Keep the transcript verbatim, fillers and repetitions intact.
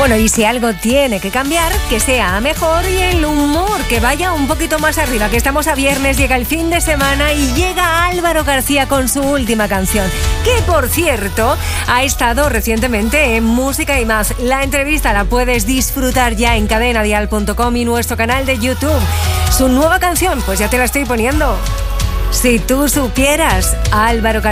Bueno, y si algo tiene que cambiar, que sea a mejor y el humor, que vaya un poquito más arriba, que estamos a viernes, llega el fin de semana y llega Álvaro García con su última canción, que por cierto ha estado recientemente en Música y Más. La entrevista la puedes disfrutar ya en cadena dial punto com y nuestro canal de YouTube. Su nueva canción, pues ya te la estoy poniendo. Si tú supieras, Álvaro García.